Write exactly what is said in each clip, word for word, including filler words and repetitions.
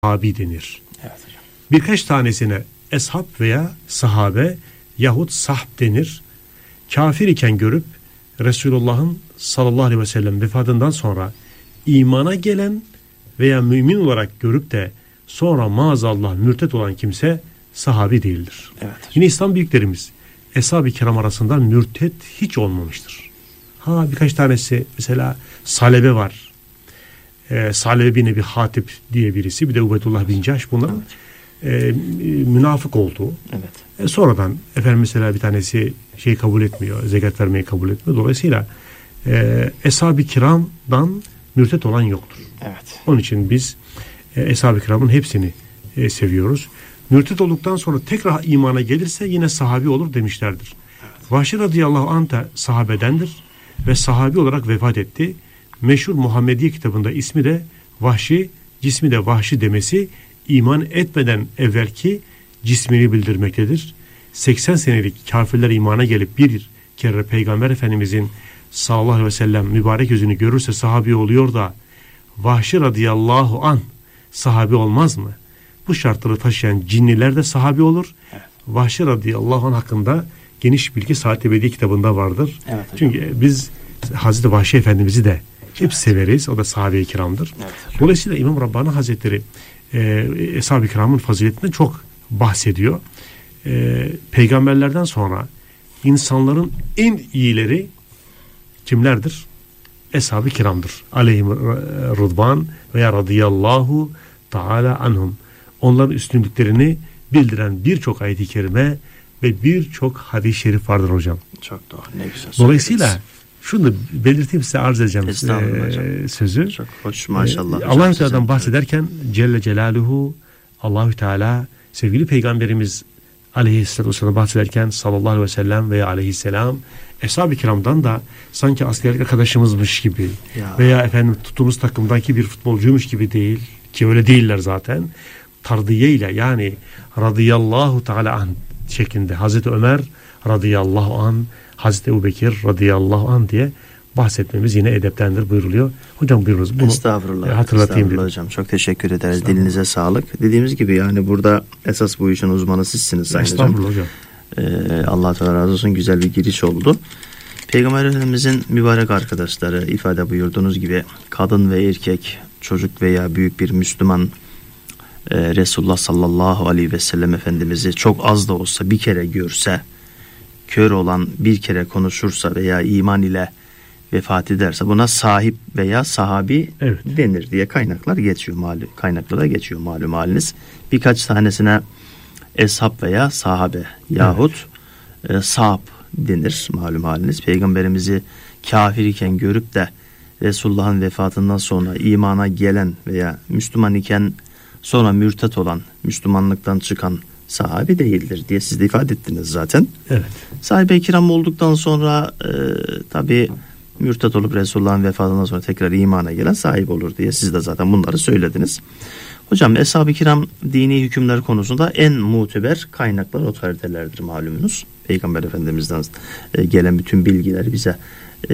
sahabi denir. Evet hocam. Birkaç tanesine eshab veya sahabe yahut sahb denir. Kafir iken görüp Resulullah'ın sallallahu aleyhi ve sellem vefatından sonra imana gelen veya mümin olarak görüp de sonra maazallah mürtet olan kimse sahabi değildir. Evet. Yine İslam büyüklerimiz Eshab-ı Kiram arasında mürtet hiç olmamıştır. Ha birkaç tanesi mesela Salebe var. Ee, Salebe bin Ebi Hatip diye birisi, bir de Ubeydullah bin Cahş, bunlar evet. e, münafık oldu. Evet. E, sonradan efendim mesela bir tanesi şey kabul etmiyor, zekat vermeyi kabul etmiyor. Dolayısıyla e, Eshab-ı Kiram'dan mürtet olan yoktur. Evet. Onun için biz e, Eshab-ı Kiram'ın hepsini e, seviyoruz. Mürtet olduktan sonra tekrar imana gelirse yine sahabi olur demişlerdir. Evet. Vahşi radıyallahu anh da sahabedendir ve sahabi olarak vefat etti. Meşhur Muhammediye kitabında ismi de Vahşi, cismi de Vahşi demesi iman etmeden evvelki cismini bildirmektedir. seksen senelik kafirler imana gelip bir kere Peygamber Efendimizin sallallahu aleyhi ve sellem mübarek yüzünü görürse sahabi oluyor da Vahşi radıyallahu anh sahabi olmaz mı? Bu şartları taşıyan cinniler de sahabi olur. Evet. Vahşi radıyallahu anh hakkında geniş bilgi Saat-i Ebedi kitabında vardır. Evet, çünkü biz Hazreti Vahşi Efendimiz'i de hep evet. severiz. O da sahabe-i kiramdır. Evet, dolayısıyla İmam Rabbani Hazretleri e, Eshab-ı Kiram'ın faziletinden çok bahsediyor. E, peygamberlerden sonra insanların en iyileri kimlerdir? Eshab-ı Kiram'dır. Aleyhim rıdvan veya radıyallahu teala anhum. Onların üstünlüklerini bildiren birçok ayet-i kerime ve birçok hadis-i şerif vardır hocam. Çok doğru. Ne güzel. Dolayısıyla şunu da belirteyim, size arz edeceğim e, sözü. Çok hoş maşallah. E, Allah-u Teala'dan bahsederken Celle Celaluhu, Allah-u Teala sevgili Peygamberimiz Aleyhisselatü Vesselam bahsederken sallallahu aleyhi ve sellem veya aleyhisselam Eshab-ı Kiram'dan da sanki askerlik arkadaşımızmış gibi ya. Veya efendim tuttuğumuz takımdaki bir futbolcuymuş gibi değil ki öyle değiller zaten. Tardiye ile yani radıyallahu teala anh şeklinde Hazreti Ömer radıyallahu anh, Hazreti Ebubekir radıyallahu anh diye bahsetmemiz yine edeptendir buyuruluyor. Hocam buyurunuz. Bunu estağfurullah. Hatırlatayım estağfurullah hocam. Çok teşekkür ederiz. Dilinize sağlık. Dediğimiz gibi yani burada esas bu işin uzmanı sizsiniz sayın hocam. Estağfurullah hocam. Ee, Allah Teala razı olsun, güzel bir giriş oldu. Peygamber Efendimizin mübarek arkadaşları ifade buyurduğunuz gibi kadın ve erkek, çocuk veya büyük bir Müslüman e, Resulullah sallallahu aleyhi ve sellem Efendimiz'i çok az da olsa bir kere görse, kör olan bir kere konuşursa veya iman ile vefat ederse buna sahip veya sahabi evet. denir diye kaynaklar geçiyor malum, kaynaklara geçiyor malum haliniz. Birkaç tanesine eshab veya sahabe yahut evet. e, sahab denir malum haliniz. Peygamberimizi kafir iken görüp de Resulullah'ın vefatından sonra imana gelen veya Müslüman iken sonra mürtet olan, Müslümanlıktan çıkan sahabi değildir diye siz de ifade ettiniz zaten. Evet. Sahabe-i kiram olduktan sonra e, tabi mürtet olup Resulullah'ın vefatından sonra tekrar imana gelen sahip olur diye siz de zaten bunları söylediniz. Hocam Eshab-ı Kiram dini hükümler konusunda en muteber kaynaklar otoritelerdir malumunuz. Peygamber Efendimiz'den e, gelen bütün bilgiler bize e,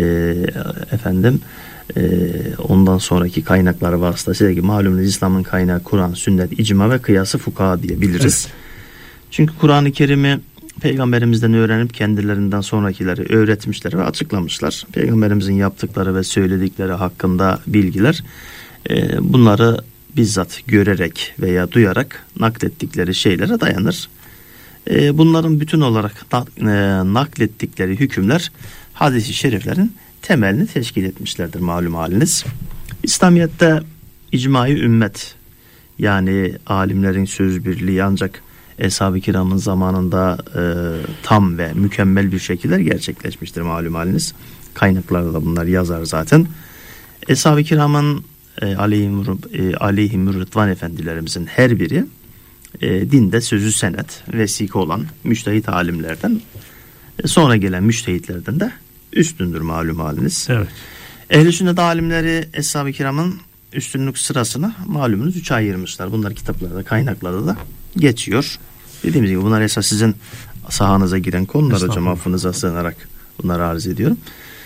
efendim e, ondan sonraki kaynaklar vasıtasıyla ki malumunuz İslam'ın kaynağı Kur'an, sünnet, icma ve kıyası fukaha diye biliriz. Evet. Çünkü Kur'an-ı Kerim'i Peygamberimizden öğrenip kendilerinden sonrakileri öğretmişler ve açıklamışlar. Peygamberimizin yaptıkları ve söyledikleri hakkında bilgiler e, bunları bizzat görerek veya duyarak naklettikleri şeylere dayanır. E, bunların bütün olarak e, naklettikleri hükümler hadis-i şeriflerin temelini teşkil etmişlerdir malum haliniz. İslamiyet'te icma-i ümmet yani alimlerin söz birliği ancak Eshab-ı Kiram'ın zamanında e, tam ve mükemmel bir şekilde gerçekleşmiştir malum haliniz. Kaynaklarda da bunlar yazar zaten. Eshab-ı Kiram'ın e, aleyhim, e, aleyhim rıdvan efendilerimizin her biri e, dinde sözü senet, vesika olan müçtehit alimlerden e, sonra gelen müçtehitlerden de üstündür malum haliniz. Evet. Ehl-i sünnet alimleri Eshab-ı Kiram'ın üstünlük sırasını malumunuz üçe ayırmışlar. Bunlar kitaplarda, kaynaklarda da geçiyor. Dediğimiz gibi bunlar esas sizin sahanıza giren konular hocam, affınıza sığınarak bunları arz ediyorum.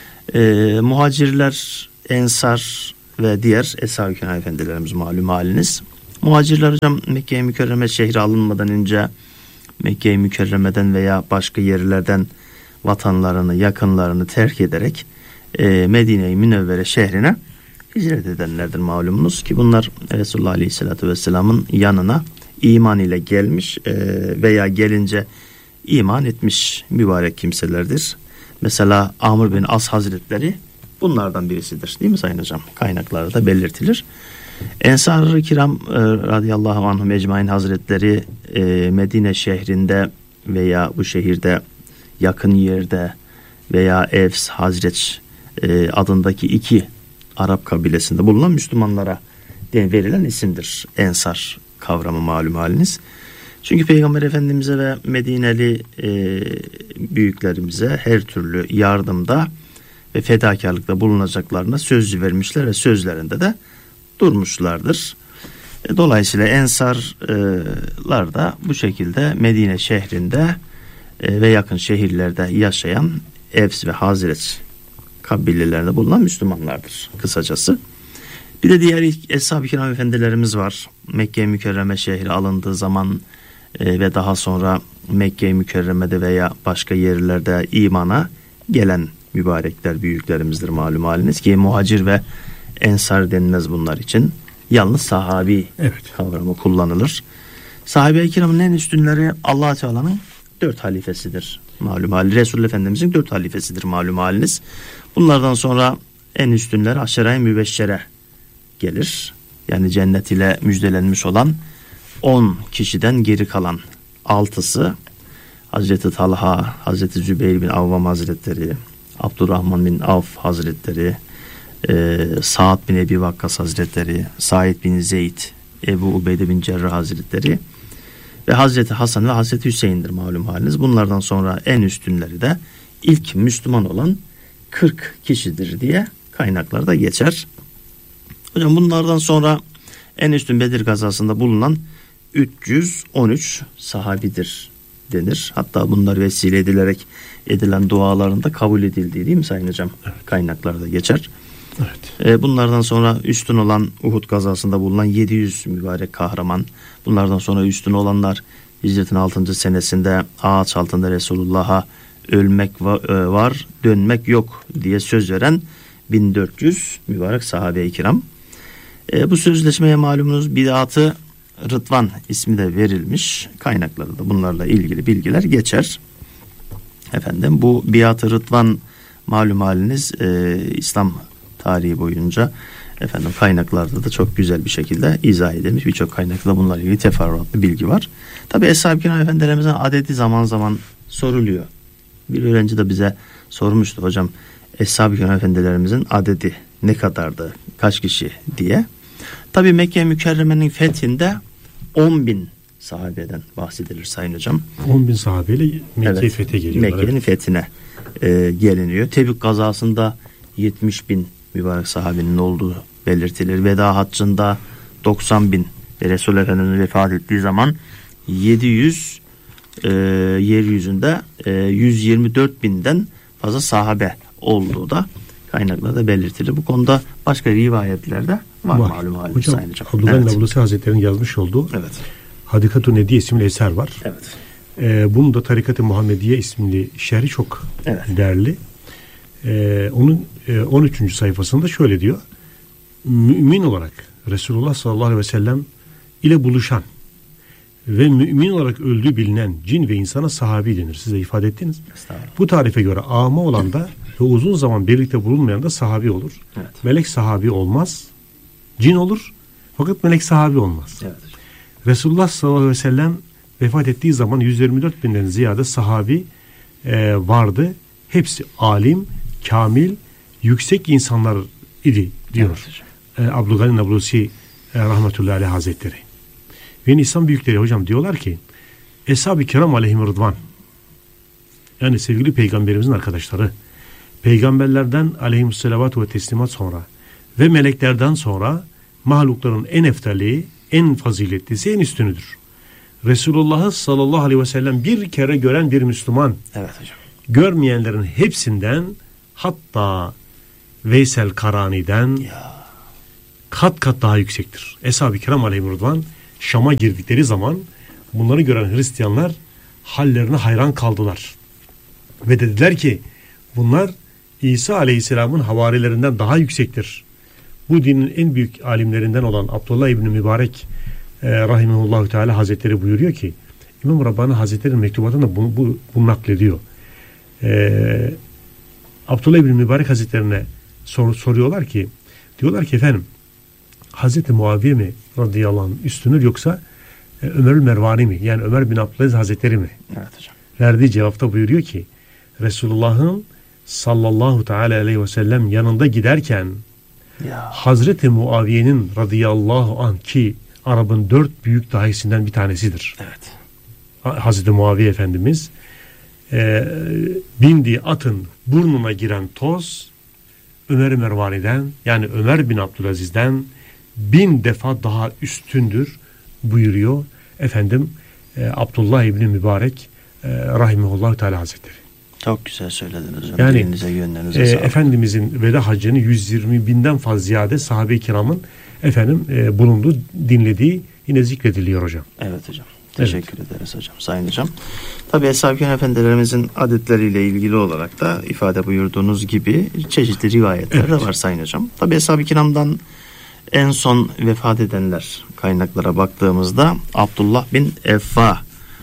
Ee, muhacirler, ensar ve diğer Eshab-ı Kiram efendilerimiz malum haliniz Muhacirler hocam Mekke-i Mükerreme şehri alınmadan önce Mekke-i Mükerreme'den veya başka yerlerden vatanlarını, yakınlarını terk ederek e, Medine-i Münevvere şehrine hicret edenlerdir malumunuz ki bunlar Resulullah Aleyhisselatü Vesselam'ın yanına iman ile gelmiş e, veya gelince iman etmiş mübarek kimselerdir. Mesela Amr bin As Hazretleri bunlardan birisidir. Değil mi Sayın Hocam? Kaynaklarda da belirtilir. Ensar-ı Kiram e, radıyallahu anhum ecmaîn Hazretleri e, Medine şehrinde veya bu şehirde yakın yerde veya Evs, Hazreç e, adındaki iki Arap kabilesinde bulunan Müslümanlara verilen isimdir. Ensar kavramı malum haliniz. Çünkü Peygamber Efendimiz'e ve Medineli e, büyüklerimize her türlü yardımda ve fedakarlıkta bulunacaklarına söz vermişler ve sözlerinde de durmuşlardır. E, dolayısıyla Ensarlar da bu şekilde Medine şehrinde e, ve yakın şehirlerde yaşayan Evs ve Hazreç kabilelerinde bulunan Müslümanlardır kısacası. Bir de diğer Eshab-ı Kiram efendilerimiz var. Mekke-i Mükerreme şehri alındığı zaman e, ve daha sonra Mekke-i Mükerreme'de veya başka yerlerde imana gelen mübarekler, büyüklerimizdir malum haliniz ki muhacir ve ensar denmez bunlar için. Yalnız sahabi evet. kavramı kullanılır. Sahabe-i kiramın en üstünleri Allah Teala'nın dört halifesidir malum haliniz. Resulullah Efendimizin dört halifesidir malum haliniz. Bunlardan sonra en üstünler aşere-i mübeşşere gelir. Yani cennet ile müjdelenmiş olan on kişiden geri kalan altısı Hazreti Talha, Hazreti Zübeyir bin Avvam Hazretleri, Abdurrahman bin Avf Hazretleri, e, Sa'd bin Ebi Vakkas Hazretleri, Said bin Zeyd, Ebu Ubeyde bin Cerrah Hazretleri ve Hazreti Hasan ve Hazreti Hüseyin'dir malum haliniz. Bunlardan sonra en üstünleri de ilk Müslüman olan kırk kişidir diye kaynaklarda geçer. Hocam bunlardan sonra en üstün Bedir gazasında bulunan üç yüz on üç sahabidir denir. Hatta bunlar vesile edilerek edilen dualarında kabul edildiği değil mi Sayın Hocam? Evet. Kaynaklarda geçer. Evet. Ee, bunlardan sonra üstün olan Uhud gazasında bulunan yedi yüz mübarek kahraman. Bunlardan sonra üstün olanlar hicretin altıncı senesinde ağaç altında Resulullah'a ölmek var, dönmek yok diye söz veren bin dört yüz mübarek sahabe-i kiram. E, bu sözleşmeye malumunuz Bidat-ı Rıdvan ismi de verilmiş. Kaynaklarda bunlarla ilgili bilgiler geçer. Efendim bu Biat-ı Rıdvan malum haliniz e, İslam tarihi boyunca efendim kaynaklarda da çok güzel bir şekilde izah edilmiş. Birçok kaynakta bunlarla ilgili teferruatlı bilgi var. Tabi Eshab-ı Kiram efendilerimizin adeti zaman zaman soruluyor. Bir öğrenci de bize sormuştu hocam Eshab-ı Kiram efendilerimizin adedi ne kadardı, kaç kişi diye. Tabi Mekke Mükerreme'nin fethinde on bin sahabeden bahsedilir Sayın Hocam. on bin sahabeyle Mekke'ye evet, fethe geliyorlar. Mekke'nin evet. fethine e, geliniyor. Tebük gazasında yetmiş bin mübarek sahabenin olduğu belirtilir. Veda haccında doksan bin Resul Efendimiz vefat ettiği zaman yedi yüz e, yeryüzünde e, yüz yirmi dört binden fazla sahabe olduğu da kaynaklarda belirtilir. Bu konuda başka rivayetlerde var, var. malum halde. Hocam Abdülhamid evet. Nablusi Hazretleri'nin yazmış olduğu evet. Hadikatun Nediye isimli eser var. Evet. Ee, bunun da Tarikat-ı Muhammediye isimli şerhi çok evet. değerli. Ee, onun e, on üçüncü sayfasında şöyle diyor. Mümin olarak Resulullah sallallahu aleyhi ve sellem ile buluşan ve mümin olarak öldüğü bilinen cin ve insana sahabi denir. Size ifade ettiniz. Bu tarife göre ama olan da ve uzun zaman birlikte bulunmayan da sahabi olur. Evet. Melek sahabi olmaz. Cin olur. Fakat melek sahabi olmaz. Evet. Resulullah sallallahu aleyhi ve sellem vefat ettiği zaman yüz yirmi dört binden ziyade sahabi e, vardı. Hepsi alim, kamil, yüksek insanlar idi diyor. Evet. E, Abdülgani Nablusi e, rahmetullahi aleyh hazretleri. Ve İslam büyükleri hocam diyorlar ki Eshab-ı Kiram aleyhim rıdvan, yani sevgili peygamberimizin arkadaşları, peygamberlerden aleyhisselatü ve teslimat sonra ve meleklerden sonra mahlukların en eftali, en faziletlisi, en üstünüdür. Resulullah'ı sallallahu aleyhi ve sellem bir kere gören bir Müslüman, evet hocam, görmeyenlerin hepsinden, hatta Veysel Karani'den, ya. kat kat daha yüksektir. Eshab-ı Kiram aleyhisselam Şam'a girdikleri zaman bunları gören Hristiyanlar hallerine hayran kaldılar. Ve dediler ki bunlar İsa aleyhisselamın havarilerinden daha yüksektir. Bu dinin en büyük alimlerinden olan Abdullah İbni Mübarek e, Rahimehullahu Teala Hazretleri buyuruyor ki İmam Rabbani Hazretleri'nin mektubatında bunu, bu, bunu naklediyor. E, Abdullah İbni Mübarek Hazretlerine sor, soruyorlar ki diyorlar ki efendim Hazreti Muaviye mi radıyallahu anh üstünür yoksa e, Ömerül Mervani mi? Yani Ömer bin Abdülaziz Hazretleri mi? Evet hocam. Verdiği cevapta buyuruyor ki Resulullah'ın sallallahu teala aleyhi ve sellem yanında giderken ya. Hazreti Muaviye'nin radıyallahu anh ki Arap'ın dört büyük dahisinden bir tanesidir. Evet. Hazreti Muaviye Efendimiz e, bindiği atın burnuna giren toz Ömer-i Mervani'den yani Ömer bin Abdülaziz'den bin defa daha üstündür buyuruyor efendim e, Abdullah İbni Mübarek e, Rahimehullah Teala Hazretleri. Çok güzel söylediniz hocam. Yani Elinize, gönlünüze e, sağlık. Efendimizin veda hacını yüz yirmi binden fazla ziyade sahabe-i kiramın efendim e, bulunduğu, dinlediği yine zikrediliyor hocam. Evet hocam. Teşekkür evet. ederiz hocam. Sayın hocam. Tabi Eshab-ı Kiram Efendilerimizin adetleriyle ilgili olarak da ifade buyurduğunuz gibi çeşitli rivayetler evet. de var Sayın hocam. Tabi Eshab-ı Kiram'dan en son vefat edenler kaynaklara baktığımızda Abdullah bin Effa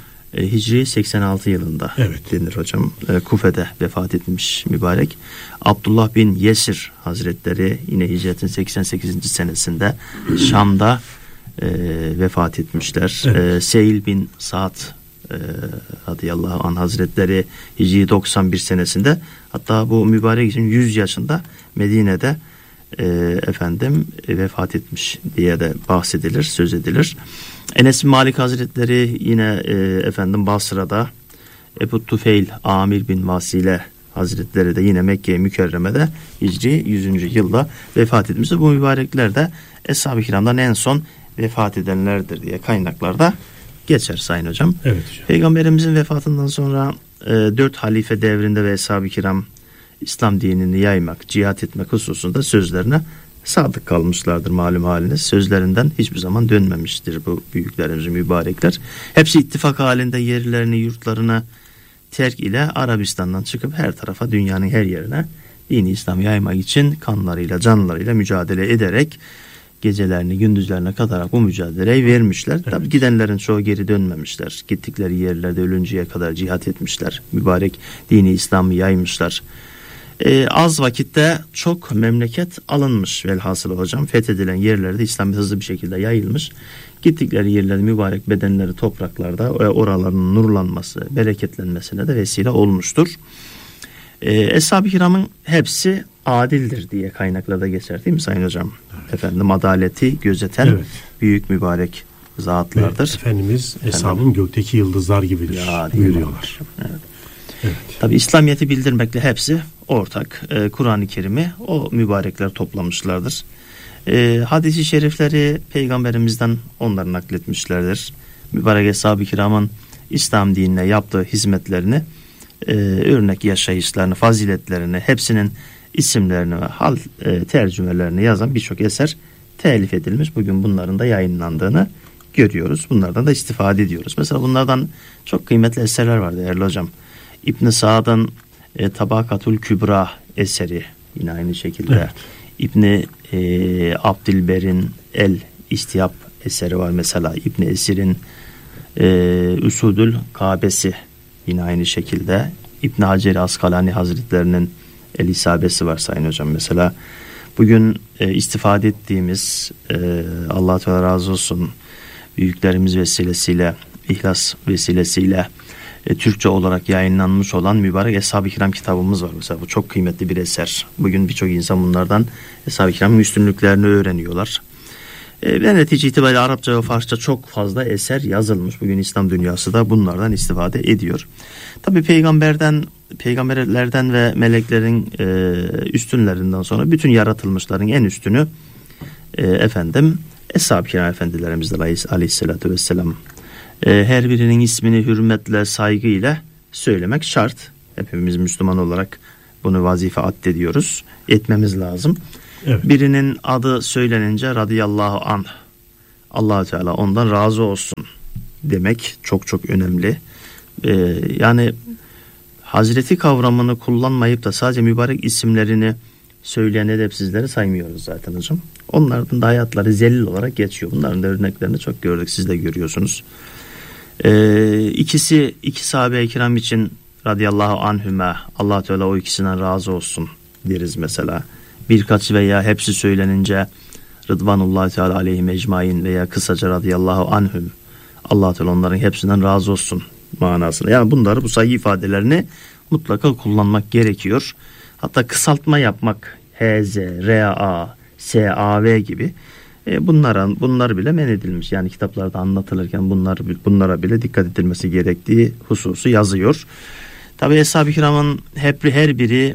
e, Hicri seksen altı yılında evet. denir hocam. E, Kufe'de vefat etmiş mübarek. Abdullah bin Yesir Hazretleri yine hicretin seksen sekizinci senesinde Şam'da e, vefat etmişler. Evet. E, Seyil bin Sa'd e, radıyallahu anh Hazretleri Hicri doksan bir senesinde hatta bu mübarek için yüz yaşında Medine'de e, efendim e, vefat etmiş diye de bahsedilir, söz edilir. Enes bin Malik Hazretleri yine e, efendim Basra'da, Ebu Tufeil Amir bin Vasile Hazretleri de yine Mekke-i Mükerreme'de Hicri yüzüncü yılda vefat etmiştir. Bu mübarekler de Eshab-ı Kiram'dan en son vefat edenlerdir diye kaynaklarda geçer Sayın Hocam. Evet hocam. Peygamberimizin vefatından sonra e, dört halife devrinde ve Eshab-ı Kiram İslam dinini yaymak, cihat etmek hususunda sözlerine sadık kalmışlardır malum haliniz. Sözlerinden hiçbir zaman dönmemiştir bu büyüklerimiz, mübarekler. Hepsi ittifak halinde yerlerini, yurtlarını terk ile Arabistan'dan çıkıp her tarafa, dünyanın her yerine dini İslam yaymak için kanlarıyla, canlarıyla mücadele ederek gecelerini, gündüzlerine kadar bu mücadeleyi vermişler. Evet. Tabii gidenlerin çoğu geri dönmemişler. Gittikleri yerlerde ölünceye kadar cihat etmişler. Mübarek dini İslam'ı yaymışlar. Ee, az vakitte çok memleket alınmış velhasılı hocam. Fethedilen yerlerde İslam hızlı bir şekilde yayılmış. Gittikleri yerlerde mübarek bedenleri topraklarda oraların nurlanması, bereketlenmesine de vesile olmuştur. Ee, Eshab-ı Kiram'ın hepsi adildir diye kaynaklarda geçer değil mi Sayın Hocam? Evet. Efendim adaleti gözeten evet. büyük mübarek zatlardır. Evet, Efendimiz Eshab'ın gökteki yıldızlar gibidir ya, buyuruyorlar. Evet. Evet. Tabi İslamiyet'i bildirmekle hepsi ortak. Ee, Kur'an-ı Kerim'i o mübarekler toplamışlardır. Ee, hadis-i şerifleri peygamberimizden onları nakletmişlerdir. Mübarek Eshab-ı Kiram'ın İslam dinine yaptığı hizmetlerini, e, örnek yaşayışlarını, faziletlerini, hepsinin isimlerini ve hal e, tercümelerini yazan birçok eser telif edilmiş. Bugün bunların da yayınlandığını görüyoruz. Bunlardan da istifade ediyoruz. Mesela bunlardan çok kıymetli eserler var değerli hocam. İbn Sa'd'ın e, Tabakatul Kübra eseri yine aynı şekilde. Evet. İbni e, Abdilber'in El İstihab eseri var mesela. İbn Esir'in e, Üsudül Kabesi yine aynı şekilde. İbn Hacer Askalani Hazretlerinin El İsabesi var Sayın Hocam. Mesela bugün e, istifade ettiğimiz e, Allah Teala razı olsun büyüklerimiz vesilesiyle, İhlas vesilesiyle e, Türkçe olarak yayınlanmış olan mübarek Eshab-ı Kiram kitabımız var. Mesela bu çok kıymetli bir eser. Bugün birçok insan bunlardan Eshab-ı Kiram'ın üstünlüklerini öğreniyorlar. E, ve netice itibariyle Arapça ve Farsça çok fazla eser yazılmış. Bugün İslam dünyası da bunlardan istifade ediyor. Tabi peygamberden, peygamberlerden ve meleklerin e, üstünlerinden sonra bütün yaratılmışların en üstünü e, efendim Eshab-ı Kiram efendilerimizdir aleyhissalatü vesselam. E, her birinin ismini hürmetle, saygıyla söylemek şart. Hepimiz Müslüman olarak bunu vazife addediyoruz. Etmemiz lazım. Evet. Birinin adı söylenince radıyallahu anh, Allah Teala ondan razı olsun demek çok çok önemli. Ee, yani Hazreti kavramını kullanmayıp da sadece mübarek isimlerini söyleyen edepsizleri saymıyoruz zaten hocam. Onların da hayatları zelil olarak geçiyor. Bunların da örneklerini çok gördük. Siz de görüyorsunuz. Ee, ikisi iki sahabe-i kiram için radıyallahu anhüme, Allah Teala o ikisinden razı olsun deriz mesela. Birkaç veya hepsi söylenince Rıdvanullahi Teala aleyhi mecmain veya kısaca radıyallahu anhüm, Allah Teala onların hepsinden razı olsun manasında. Yani bunları, bu sayı ifadelerini mutlaka kullanmak gerekiyor. Hatta kısaltma yapmak, H Z, R A, S A V gibi e, bunlara bunlar bile men edilmiş. Yani kitaplarda anlatılırken bunlar bunlara bile dikkat edilmesi gerektiği hususu yazıyor. Tabi Eshab-ı Kiram'ın hep her biri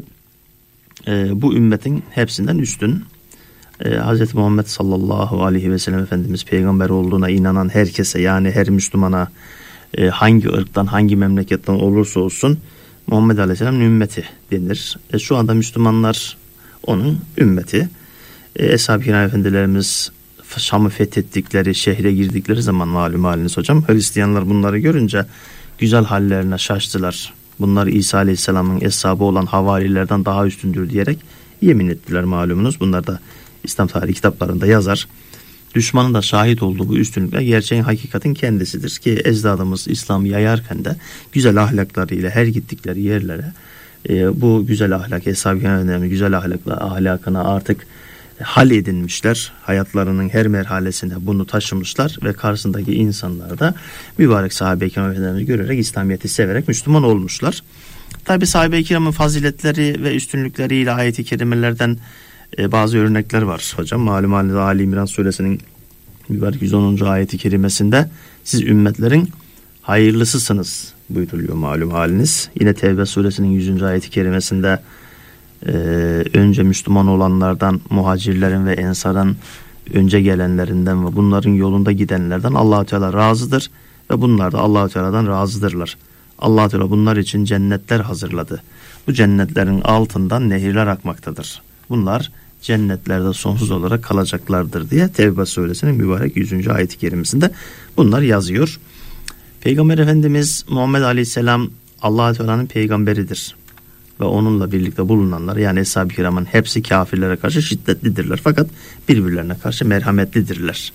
e, bu ümmetin hepsinden üstün. E, Hz. Muhammed sallallahu aleyhi ve sellem Efendimiz peygamber olduğuna inanan herkese, yani her Müslümana, e, hangi ırktan, hangi memleketten olursa olsun Muhammed Aleyhisselam'ın ümmeti denir. E, şu anda Müslümanlar onun ümmeti. E, Eshab-ı Kiram Efendilerimiz Şam'ı fethettikleri, şehre girdikleri zaman malum haliniz hocam, Hristiyanlar bunları görünce güzel hallerine şaştılar. Bunlar İsa Aleyhisselam'ın eshabı olan havarilerden daha üstündür diyerek yemin ettiler malumunuz. Bunlar da İslam tarihi kitaplarında yazar. Düşmanın da şahit olduğu bu üstünlükler gerçeğin, hakikatin kendisidir ki ecdadımız İslam'ı yayarken de güzel ahlaklarıyla her gittikleri yerlere e, bu güzel ahlak, Eshab-ı Kiram'ın güzel ahlakla ahlakına artık hal edinmişler. Hayatlarının her merhalesinde bunu taşımışlar ve karşısındaki insanlar da mübarek sahabe-i kiramı görerek İslamiyet'i severek Müslüman olmuşlar. Tabi sahabe-i kiramın faziletleri ve üstünlükleriyle ayet-i kerimelerden e, bazı örnekler var hocam. Malum halinde Ali İmran suresinin mübarek yüz onuncu ayet-i kerimesinde siz ümmetlerin hayırlısısınız buyuruluyor malum haliniz. Yine Tevbe suresinin yüzüncü ayet-i kerimesinde Ee, önce Müslüman olanlardan, muhacirlerin ve ensarın önce gelenlerinden ve bunların yolunda gidenlerden Allah-u Teala razıdır ve bunlar da Allah-u Teala'dan razıdırlar. Allah-u Teala bunlar için cennetler hazırladı. Bu cennetlerin altından nehirler akmaktadır. Bunlar cennetlerde sonsuz olarak kalacaklardır diye Tevbe suresinin mübarek yüzüncü ayet-i kerimesinde bunlar yazıyor. Peygamber Efendimiz Muhammed Aleyhisselam Allah-u Teala'nın peygamberidir. Ve onunla birlikte bulunanlar, yani Eshab-ı Kiram'ın hepsi kafirlere karşı şiddetlidirler. Fakat birbirlerine karşı merhametlidirler.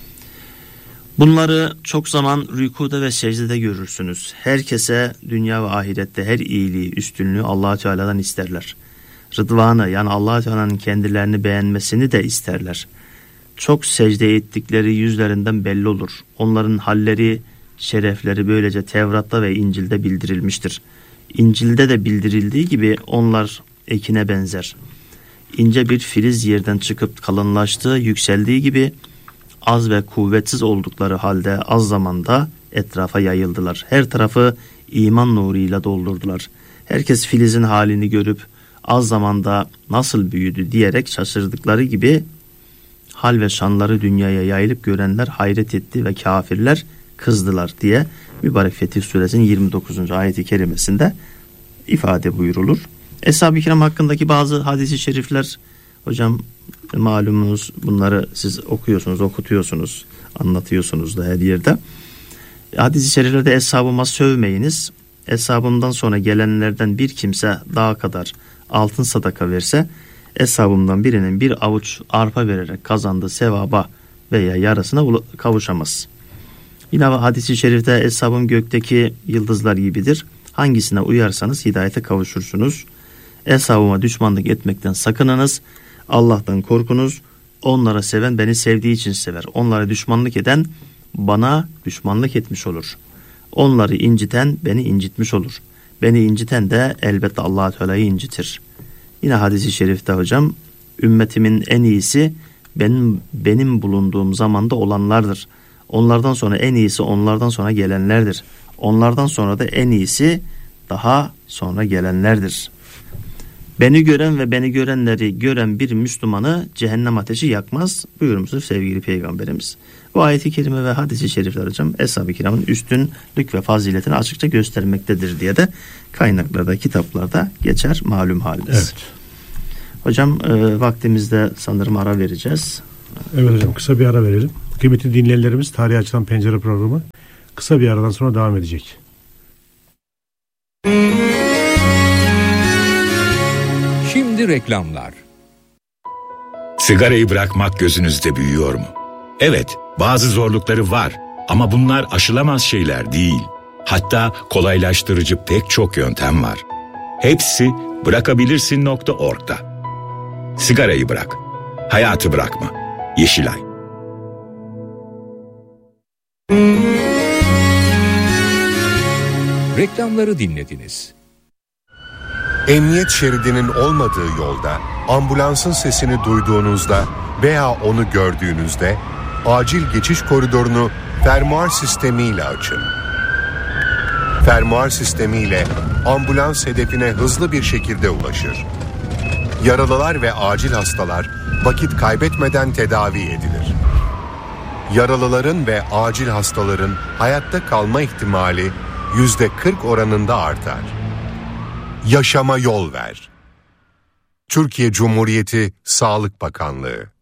Bunları çok zaman rükuda ve secdede görürsünüz. Herkese dünya ve ahirette her iyiliği, üstünlüğü Allah-u Teala'dan isterler. Rıdvanı, yani Allah-u Teala'nın kendilerini beğenmesini de isterler. Çok secde ettikleri yüzlerinden belli olur. Onların halleri, şerefleri böylece Tevrat'ta ve İncil'de bildirilmiştir. İncil'de de bildirildiği gibi onlar ekine benzer. İnce bir filiz yerden çıkıp kalınlaştığı, yükseldiği gibi az ve kuvvetsiz oldukları halde az zamanda etrafa yayıldılar. Her tarafı iman nuruyla doldurdular. Herkes filizin halini görüp az zamanda nasıl büyüdü diyerek şaşırdıkları gibi hal ve şanları dünyaya yayılıp görenler hayret etti ve kafirler kızdılar diye mübarek Fetih Suresinin yirmi dokuzuncu ayet-i kerimesinde ifade buyurulur. Eshab-ı Kiram hakkındaki bazı hadis-i şerifler hocam malumunuz, bunları siz okuyorsunuz, okutuyorsunuz, anlatıyorsunuz da her yerde. Hadis-i şeriflerde eshabıma sövmeyiniz. Eshabımdan sonra gelenlerden bir kimse daha kadar altın sadaka verse eshabımdan birinin bir avuç arpa vererek kazandığı sevaba veya yarısına kavuşamaz. Yine hadis-i şerifte eshabım gökteki yıldızlar gibidir. Hangisine uyarsanız hidayete kavuşursunuz. Eshabıma düşmanlık etmekten sakınınız. Allah'tan korkunuz. Onlara seven beni sevdiği için sever. Onlara düşmanlık eden bana düşmanlık etmiş olur. Onları inciten beni incitmiş olur. Beni inciten de elbette Allah-u Teala'yı incitir. Yine hadis-i şerifte hocam, ümmetimin en iyisi benim benim bulunduğum zamanda olanlardır. Onlardan sonra en iyisi onlardan sonra gelenlerdir. Onlardan sonra da en iyisi daha sonra gelenlerdir. Beni gören ve beni görenleri gören bir Müslümanı cehennem ateşi yakmaz buyurmuştur sevgili Peygamberimiz. Bu ayet-i kerime ve hadis-i şerifler hocam Eshab-ı Kiram'ın üstünlük ve faziletini açıkça göstermektedir diye de kaynaklarda, kitaplarda geçer malum haliniz. Evet. Hocam e, vaktimizde sanırım ara vereceğiz. Evet hocam, kısa bir ara verelim. Kıymetli dinleyenlerimiz, Tarihe Açılan Pencere programı kısa bir aradan sonra devam edecek. Şimdi reklamlar. Sigarayı bırakmak gözünüzde büyüyor mu? Evet, bazı zorlukları var ama bunlar aşılamaz şeyler değil. Hatta kolaylaştırıcı pek çok yöntem var. Hepsi bırakabilirsin nokta org'da. Sigarayı bırak, hayatı bırakma. Yeşilay. Reklamları dinlediniz. Emniyet şeridinin olmadığı yolda, ambulansın sesini duyduğunuzda veya onu gördüğünüzde acil geçiş koridorunu fermuar sistemiyle açın. Fermuar sistemiyle ambulans hedefine hızlı bir şekilde ulaşır. Yaralılar ve acil hastalar vakit kaybetmeden tedavi edilir. Yaralıların ve acil hastaların hayatta kalma ihtimali yüzde kırk oranında artar. Yaşama yol ver. Türkiye Cumhuriyeti Sağlık Bakanlığı.